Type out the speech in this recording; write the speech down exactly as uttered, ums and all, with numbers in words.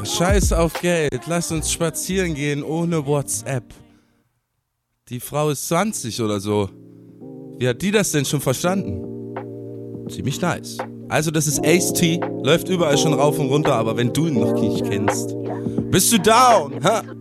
Scheiß auf Geld, lass uns spazieren gehen ohne WhatsApp. Die Frau ist zwanzig oder so. Wie hat die das denn schon verstanden? Ziemlich nice. Also das ist Ace T, läuft überall schon rauf und runter, aber wenn du ihn noch nicht kennst, bist du down, ha?